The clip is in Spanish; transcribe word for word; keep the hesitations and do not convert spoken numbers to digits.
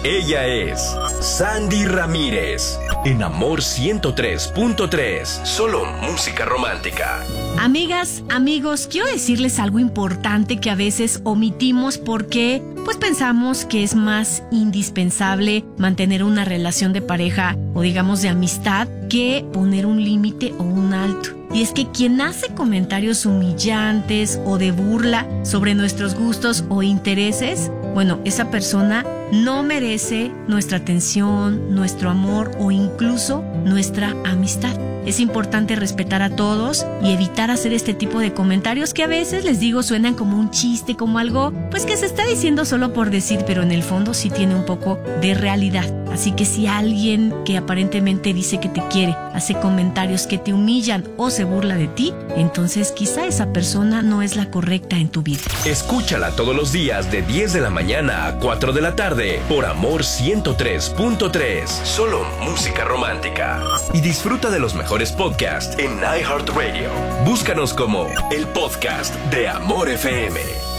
Ella es Sandy Ramírez. En Amor ciento tres punto tres. Solo música romántica. Amigas, amigos, quiero decirles algo importante que a veces omitimos porque pues pensamos que es más indispensable mantener una relación de pareja o digamos de amistad que poner un límite o un alto. Y es que quien hace comentarios humillantes o de burla sobre nuestros gustos o intereses, bueno, esa persona no merece nuestra atención, nuestro amor o incluso nuestra amistad. Es importante respetar a todos y evitar hacer este tipo de comentarios que a veces, les digo, suenan como un chiste, como algo pues que se está diciendo solo por decir, pero en el fondo sí tiene un poco de realidad. Así que si alguien que aparentemente dice que te quiere hace comentarios que te humillan o se burla de ti, entonces quizá esa persona no es la correcta en tu vida. Escúchala todos los días de diez de la mañana a cuatro de la tarde por Amor ciento tres punto tres. Solo música romántica. Y disfruta de los mejores podcasts en iHeartRadio. Búscanos como el podcast de Amor F M.